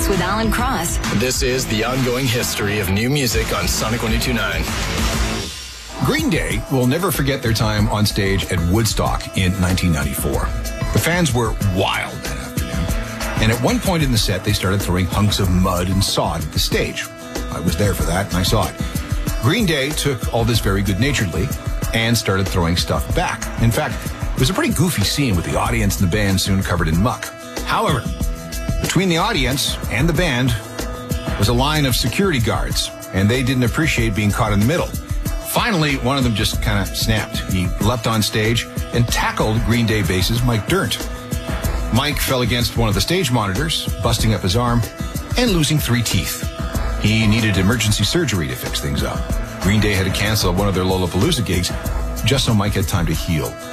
with Alan Cross. This is the ongoing history of new music on Sonic 102.9. Green Day will never forget their time on stage at Woodstock in 1994. The fans were wild that afternoon, and at one point in the set, they started throwing hunks of mud and sod at the stage. I was there for that, and I saw it. Green Day took all this very good-naturedly and started throwing stuff back. In fact, it was a pretty goofy scene with the audience and the band soon covered in muck. However, between the audience and the band was a line of security guards, and they didn't appreciate being caught in the middle. Finally, one of them just kind of snapped. He leapt on stage and tackled Green Day bassist Mike Dirnt. Mike fell against one of the stage monitors, busting up his arm and losing 3 teeth. He needed emergency surgery to fix things up. Green Day had to cancel one of their Lollapalooza gigs just so Mike had time to heal.